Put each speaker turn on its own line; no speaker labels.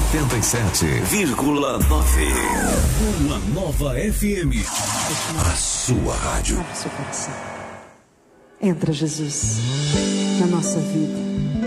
87,9.
Uma nova FM.
A sua rádio.
Abre seu coração. Entra, Jesus, na nossa vida.